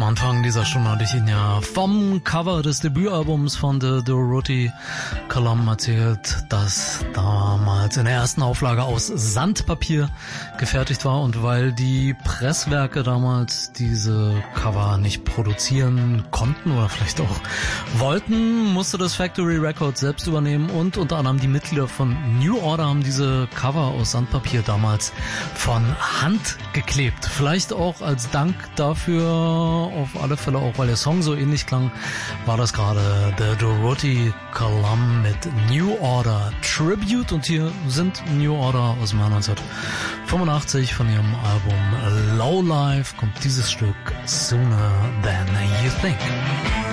Anfang dieser Stunde hatte ich Ihnen ja vom Cover des Debütalbums von The Dorothy Column erzählt, das damals in der ersten Auflage aus Sandpapier gefertigt war, und weil die Presswerke damals diese Cover nicht produzieren konnten oder vielleicht auch wollten, musste das Factory Records selbst übernehmen, und unter anderem die Mitglieder von New Order haben diese Cover aus Sandpapier damals von Hand geklebt. Vielleicht auch als Dank dafür, auf alle Fälle auch, weil der Song so ähnlich klang, war das gerade The Dorothy Column mit New Order Tribute, und hier sind New Order aus dem Jahr 1985 von ihrem Album Low Life kommt dieses Stück Sooner Than You Think.